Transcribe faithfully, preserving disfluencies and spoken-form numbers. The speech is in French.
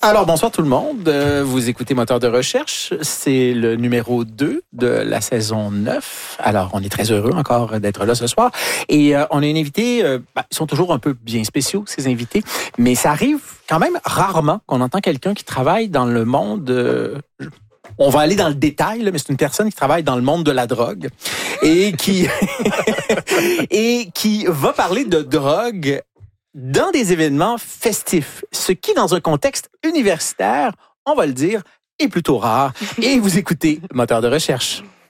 Alors, bonsoir tout le monde. Euh, vous écoutez Moteur de recherche. C'est le numéro deux de la saison neuf. Alors, on est très heureux encore d'être là ce soir. Et euh, on a une invitée, euh, bah, ils sont toujours un peu bien spéciaux, ces invités, mais ça arrive quand même rarement qu'on entend quelqu'un qui travaille dans le monde... Euh, on va aller dans le détail, là, mais c'est une personne qui travaille dans le monde de la drogue et qui, et qui va parler de drogue dans des événements festifs, ce qui, dans un contexte universitaire, on va le dire, est plutôt rare. Et vous écoutez Moteur de recherche.